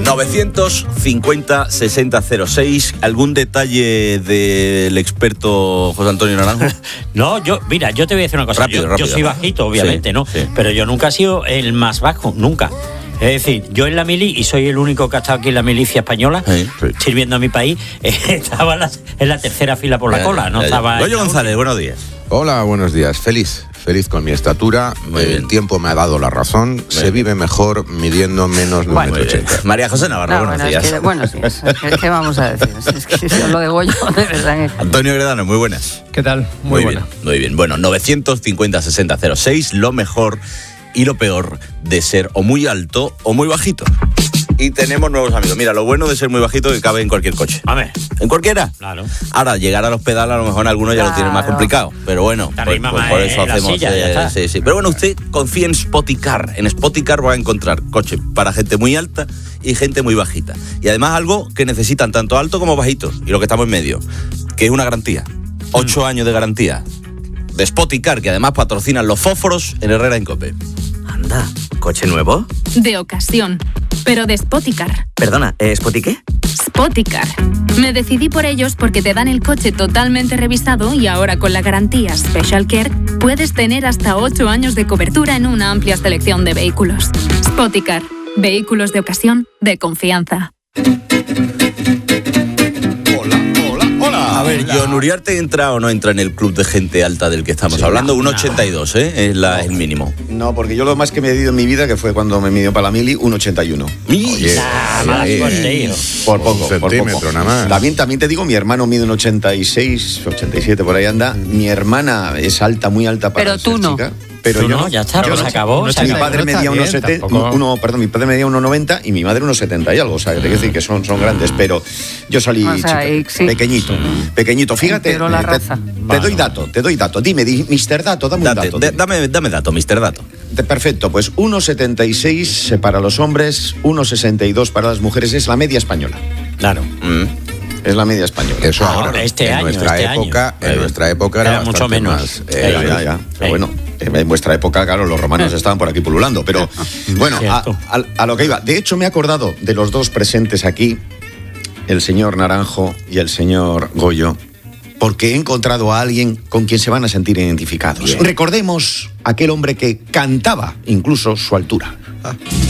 950-6006. ¿Algún detalle del experto José Antonio Naranjo? No, yo te voy a decir una cosa. Rápido. Yo soy bajito, obviamente, Sí, ¿no? sí. Pero yo nunca he sido el más bajo, nunca. Es decir, yo en la mili, y soy el único que ha estado aquí en la milicia española, Sí. sirviendo a mi país, estaba en la tercera fila por la cola, no estaba... Goyo González, buenos días. Hola, buenos días. Feliz con mi estatura. Muy bien. El tiempo me ha dado la razón. Se vive mejor midiendo menos de Bueno. 1,80 m. María José Navarro, buenos días. Buenos días. ¿Qué vamos a decir? Es que lo de Goyo, de verdad. Antonio Gredano, muy buenas. ¿Qué tal? Muy buena. Bien, muy bien. Bueno, 950-6006, lo mejor y lo peor de ser o muy alto o muy bajito. Y tenemos nuevos amigos. Mira, lo bueno de ser muy bajito es que cabe en cualquier coche. A ver, ¿En cualquiera? claro. Ahora, llegar a los pedales a lo mejor algunos ya lo tienen más Claro. complicado. Pero bueno, Te arrima más por eso en la hacemos... silla, ya está. sí. Pero bueno, usted confía en Spoticar. En Spoticar va a encontrar coche para gente muy alta y gente muy bajita. Y además algo que necesitan tanto alto como bajito. Y lo que estamos en medio, que es una garantía. 8 años de garantía. De Spoticar, que además patrocinan los fósforos en Herrera en Cope. Anda, ¿coche nuevo? De ocasión, pero de Spoticar. Perdona, ¿Spoti qué? Spoticar. Me decidí por ellos porque te dan el coche totalmente revisado y ahora con la garantía Special Care puedes tener hasta 8 años de cobertura en una amplia selección de vehículos. Spoticar. Vehículos de ocasión de confianza. A ver, John Uriarte, ¿entra o no entra en el club de gente alta del que estamos hablando? 1,82, ¿eh? Es el mínimo. No, porque yo lo más que me he medido en mi vida, que fue cuando me midió para la mili, 1,81. Oye, Mala oye, suerte, hijo. Por poco, Un por centímetro poco. nada más. También te digo, mi hermano mide un 86, 87, por ahí anda. Mi hermana es alta, muy alta para Pero tú ser no. chica. Pero Tú yo no, ya está, yo pues no. acabó, se Mi acabó. padre No está medía bien, 1,70, tampoco. mi padre medía 1,90 y mi madre 1,70 y algo. O sea, que te quiero decir que son grandes, pero yo salí O sea, chico, sí. pequeñito. Fíjate, Empeoró la raza. te doy dato. Dime, Mr. Dato, dame un dato. Dame dato, Mr. Dato. Perfecto, pues 1,76 para los hombres, 1,62 para las mujeres, es la media española. Claro. Es la media española. Eso Ahora, ahora. este en año, nuestra este época, año. En nuestra época era Era mucho bastante menos. más, Ya. Pero bueno, en vuestra época, claro, los romanos estaban por aquí pululando. Pero bueno, Cierto. a lo que iba. De hecho, me he acordado de los dos presentes aquí, el señor Naranjo y el señor Goyo, porque he encontrado a alguien con quien se van a sentir identificados. Recordemos aquel hombre que cantaba incluso su altura.